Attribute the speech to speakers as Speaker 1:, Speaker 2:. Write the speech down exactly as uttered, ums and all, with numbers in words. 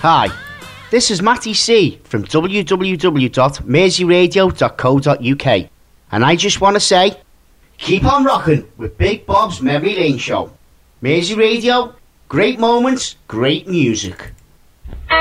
Speaker 1: Hi, this is Matty C from w w w dot mersey radio dot co dot u k, and I just want to say, keep on rocking with Big Bob's Memory Lane Show. Mersey Radio, great moments, great music.